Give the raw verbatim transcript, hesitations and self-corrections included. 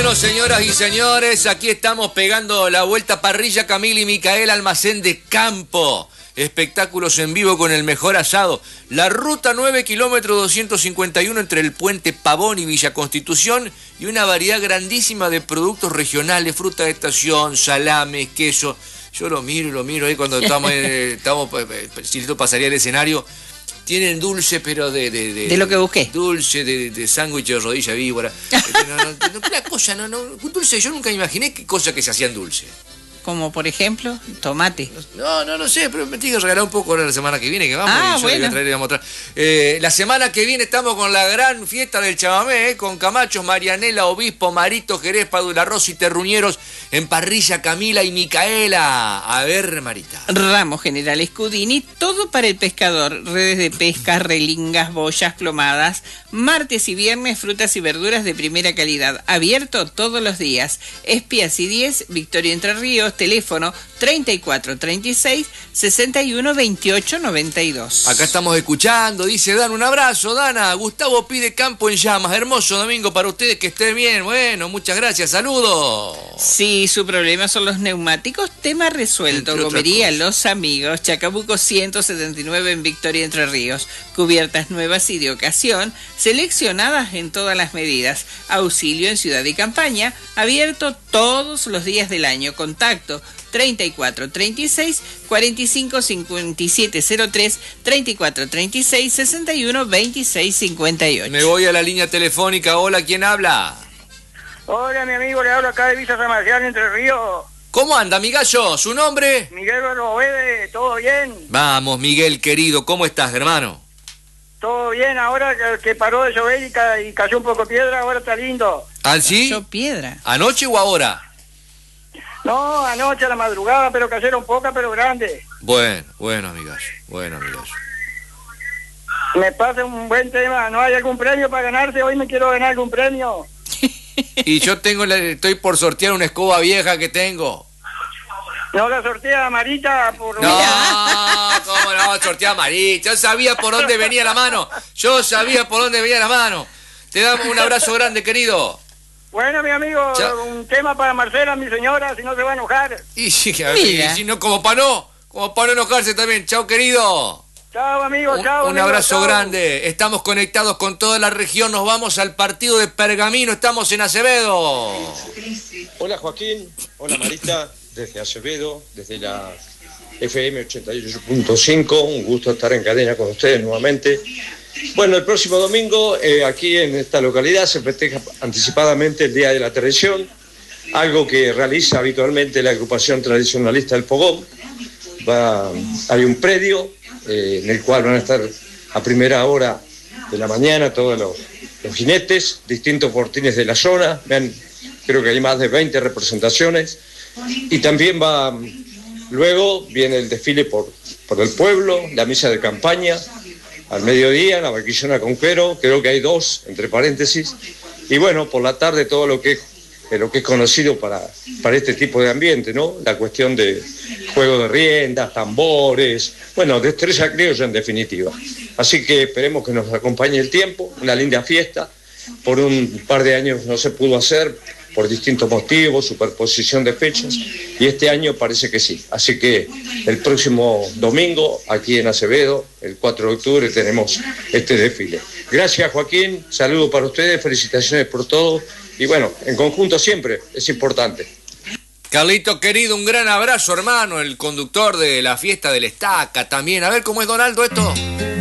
Bueno, señoras y señores, aquí estamos pegando la vuelta parrilla Camila y Micaela, almacén de campo. Espectáculos en vivo con el mejor asado. La ruta nueve, kilómetro doscientos cincuenta y uno entre el puente Pavón y Villa Constitución, y una variedad grandísima de productos regionales, fruta de estación, salames, queso. Yo lo miro y lo miro ahí cuando estamos, eh, estamos si esto pasaría el escenario. Tienen dulce, pero de... De, de, de lo que busqué. Dulce, de, de sándwich de rodilla víbora. No, no, no, una cosa, no, no, dulce, yo nunca imaginé qué cosa que se hacían dulce. Como por ejemplo, tomate. No, no, no sé, pero me tiene que regalar un poco ahora la semana que viene, que vamos, ah, y yo bueno. le voy a traer y vamos a traer. Eh, la semana que viene estamos con la gran fiesta del chamamé, eh, con Camachos, Marianela, Obispo, Marito, Jerez, Padula, Rossi, Terruñeros, en parrilla Camila y Micaela. A ver, Marita. Ramos General Scudini, todo para el pescador. Redes de pesca, relingas, boyas, plomadas. Martes y viernes, frutas y verduras de primera calidad. Abierto todos los días. Espías y diez, Victoria Entre Ríos. Teléfono treinta y cuatro, treinta y seis, sesenta y uno, veintiocho, noventa y dos. Acá estamos escuchando, dice Dan, un abrazo, Dana. Gustavo pide campo en llamas. Hermoso domingo para ustedes, que estén bien. Bueno, muchas gracias, saludos. Si su problema son los neumáticos, tema resuelto. Gomería Los Amigos, Chacabuco ciento setenta y nueve en Victoria Entre Ríos. Cubiertas nuevas y de ocasión, seleccionadas en todas las medidas. Auxilio en ciudad y campaña, abierto todos los días del año. Contacto treinta y cuatro, treinta y seis, cuarenta y cinco, cincuenta y siete cero tres, treinta y cuatro, treinta y seis, sesenta y uno, veintiséis, cincuenta y ocho. Me voy a la línea telefónica. Hola, ¿quién habla? Hola, mi amigo, le hablo acá de Villa San Marcial, Entre Ríos. ¿Cómo anda, migallo? ¿Su nombre? Miguel Robede, ¿todo bien? Vamos, Miguel, querido, ¿cómo estás, hermano? Todo bien, ahora que, que paró de llover y, ca, y cayó un poco de piedra, ahora está lindo. ¿Ah, sí? ¿Cayó piedra? ¿Anoche o ahora? No, anoche a la madrugada, pero cayeron pocas, pero grandes. Bueno, bueno, amigazo, bueno, amigazo. Me pasa un buen tema, ¿no hay algún premio para ganarse? Hoy me quiero ganar algún premio. Y yo tengo, la, estoy por sortear una escoba vieja que tengo. ¿No la sortea Marita? Por... No, ¿cómo no? Sortea Marita. Yo sabía por dónde venía la mano. Yo sabía por dónde venía la mano. Te damos un abrazo grande, querido. Bueno, mi amigo, Chao. Un tema para Marcela, mi señora, si no se va a enojar. Y sí, y si no, como para no, como para no enojarse también. Chao, querido. Chao, amigo, un, chao. Un amigo, abrazo chao. grande. Estamos conectados con toda la región. Nos vamos al partido de Pergamino. Estamos en Acevedo. Hola, Joaquín. Hola, Marita. Desde Acevedo, desde la F M ochenta y ocho punto cinco. Un gusto estar en cadena con ustedes nuevamente. Bueno, el próximo domingo, eh, aquí en esta localidad, se festeja anticipadamente el Día de la Tradición, algo que realiza habitualmente la agrupación tradicionalista del Fogón. Va, hay un predio eh, en el cual van a estar a primera hora de la mañana todos los, los jinetes, distintos fortines de la zona. Vean, creo que hay más de veinte representaciones. Y también va, luego viene el desfile por, por el pueblo, la misa de campaña, al mediodía, la vaquillona con cuero, creo que hay dos, entre paréntesis, y bueno, por la tarde todo lo que es, lo que es conocido para, para este tipo de ambiente, ¿no? La cuestión de juego de riendas, tambores, bueno, destreza criolla en definitiva. Así que esperemos que nos acompañe el tiempo, una linda fiesta. Por un par de años no se pudo hacer, por distintos motivos, superposición de fechas, y este año parece que sí. Así que el próximo domingo, aquí en Acevedo, el cuatro de octubre, tenemos este desfile. Gracias, Joaquín, saludos para ustedes, felicitaciones por todo, y bueno, en conjunto siempre es importante. Carlito, querido, un gran abrazo, hermano, el conductor de la fiesta del Estaca también. A ver cómo es, Donaldo, esto.